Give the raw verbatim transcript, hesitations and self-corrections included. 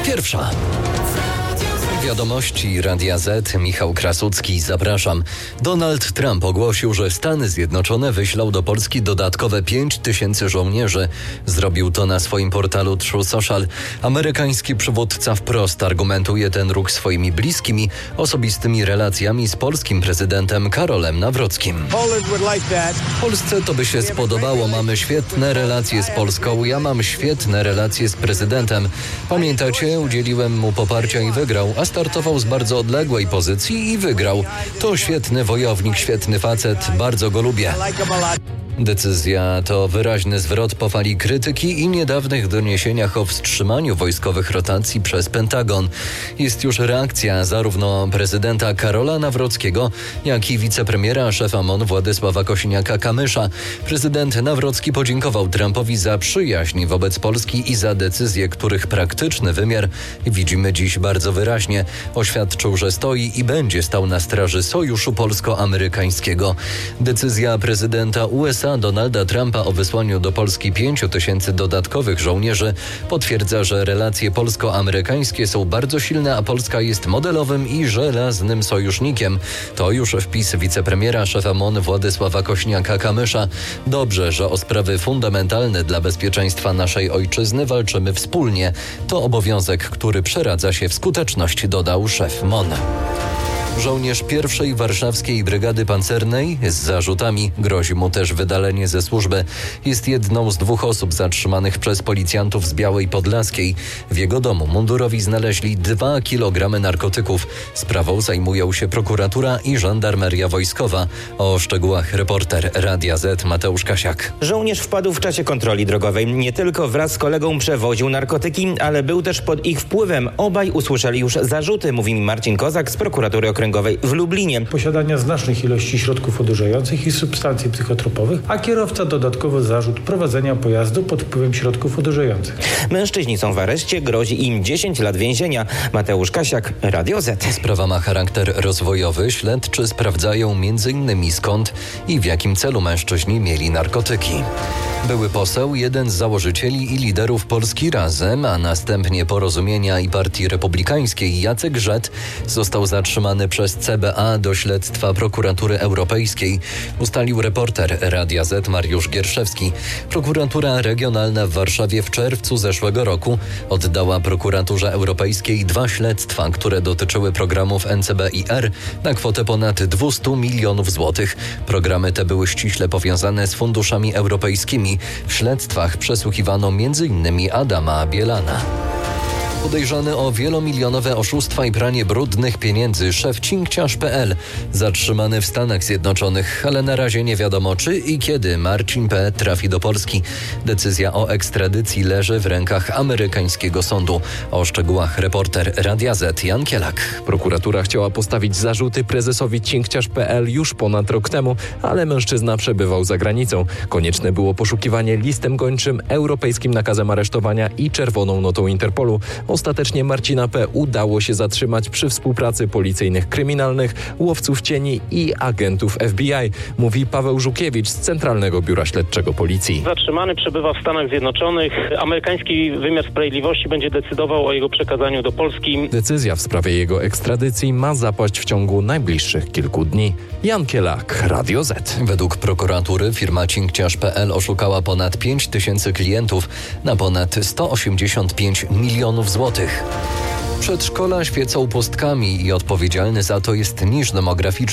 pierwsza. Wiadomości Radia Z. Michał Krasucki, zapraszam. Donald Trump ogłosił, że Stany Zjednoczone wyślą do Polski dodatkowe pięć tysięcy żołnierzy. Zrobił to na swoim portalu True Social. Amerykański przywódca wprost argumentuje ten ruch swoimi bliskimi, osobistymi relacjami z polskim prezydentem Karolem Nawrockim. Polsce to by się spodobało. Mamy świetne relacje z Polską. Ja mam świetne relacje z prezydentem. Pamiętacie, udzieliłem mu poparcia i wygrał, a startował z bardzo odległej pozycji i wygrał. To świetny wojownik, świetny facet, bardzo go lubię. Decyzja to wyraźny zwrot po fali krytyki i niedawnych doniesieniach o wstrzymaniu wojskowych rotacji przez Pentagon. Jest już reakcja zarówno prezydenta Karola Nawrockiego, jak i wicepremiera szefa M O N Władysława Kosiniaka-Kamysza. Prezydent Nawrocki podziękował Trumpowi za przyjaźń wobec Polski i za decyzje, których praktyczny wymiar widzimy dziś bardzo wyraźnie. Oświadczył, że stoi i będzie stał na straży sojuszu polsko-amerykańskiego. Decyzja prezydenta U S A Donalda Trumpa o wysłaniu do Polski pięciu tysięcy dodatkowych żołnierzy potwierdza, że relacje polsko-amerykańskie są bardzo silne, a Polska jest modelowym i żelaznym sojusznikiem. To już wpis wicepremiera szefa M O N Władysława Kosiniaka-Kamysza. Dobrze, że o sprawy fundamentalne dla bezpieczeństwa naszej ojczyzny walczymy wspólnie. To obowiązek, który przeradza się w skuteczność, dodał szef M O N. Żołnierz pierwszej Warszawskiej Brygady Pancernej z zarzutami, grozi mu też wydalenie ze służby. Jest jedną z dwóch osób zatrzymanych przez policjantów z Białej Podlaskiej. W jego domu mundurowi znaleźli dwa kilogramy narkotyków. Sprawą zajmują się prokuratura i żandarmeria wojskowa. O szczegółach reporter Radia Z Mateusz Kasiak. Żołnierz wpadł w czasie kontroli drogowej. Nie tylko wraz z kolegą przewoził narkotyki, ale był też pod ich wpływem. Obaj usłyszeli już zarzuty, mówi mi Marcin Kozak z prokuratury okręgowej w Lublinie. Posiadania znacznych ilości środków odurzających i substancji psychotropowych, a kierowca dodatkowo zarzut prowadzenia pojazdu pod wpływem środków odurzających. Mężczyźni są w areszcie, grozi im dziesięć lat więzienia. Mateusz Kasiak, Radio Z. Sprawa ma charakter rozwojowy. Śledczy sprawdzają między innymi skąd i w jakim celu mężczyźni mieli narkotyki. Były poseł, jeden z założycieli i liderów Polski Razem, a następnie Porozumienia i Partii Republikańskiej Jacek Żet został zatrzymany przez C B A do śledztwa Prokuratury Europejskiej, ustalił reporter Radia Z Mariusz Gierszewski. Prokuratura Regionalna w Warszawie w czerwcu zeszłego roku oddała Prokuraturze Europejskiej dwa śledztwa, które dotyczyły programów N C B I R na kwotę ponad dwieście milionów złotych. Programy te były ściśle powiązane z funduszami europejskimi. W śledztwach przesłuchiwano między innymi Adama Bielana. Podejrzany o wielomilionowe oszustwa i pranie brudnych pieniędzy szef cinkciarz kropka pe el zatrzymany w Stanach Zjednoczonych, ale na razie nie wiadomo, czy i kiedy Marcin P. trafi do Polski. Decyzja o ekstradycji leży w rękach amerykańskiego sądu. O szczegółach reporter Radia Z Jan Kielak. Prokuratura chciała postawić zarzuty prezesowi cinkciarz kropka pe el już ponad rok temu, ale mężczyzna przebywał za granicą. Konieczne było poszukiwanie listem gończym, europejskim nakazem aresztowania i czerwoną notą Interpolu. Ostatecznie Marcina P. udało się zatrzymać przy współpracy policyjnych kryminalnych, łowców cieni i agentów F B I, mówi Paweł Żukiewicz z Centralnego Biura Śledczego Policji. Zatrzymany przebywa w Stanach Zjednoczonych. Amerykański wymiar sprawiedliwości będzie decydował o jego przekazaniu do Polski. Decyzja w sprawie jego ekstradycji ma zapaść w ciągu najbliższych kilku dni. Jan Kielak, Radio Z. Według prokuratury firma cinkciarz kropka pe el oszukała ponad pięć tysięcy klientów na ponad sto osiemdziesiąt pięć milionów złotych. Przedszkola świecą pustkami i odpowiedzialny za to jest niż demograficzny.